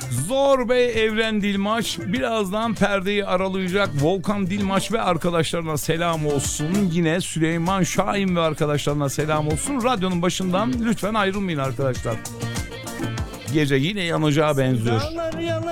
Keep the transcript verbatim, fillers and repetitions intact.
Zor Bey, Evren Dilmaç birazdan perdeyi aralayacak. Volkan Dilmaç ve arkadaşlarına selam olsun. Yine Süleyman Şahin ve arkadaşlarına selam olsun. Radyonun başından lütfen ayrılmayın arkadaşlar. Gece yine yanacağı benziyor.